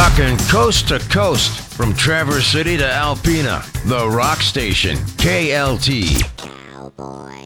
Rockin' coast to coast from Traverse City to Alpena. The Rock Station, KLT. Cowboy.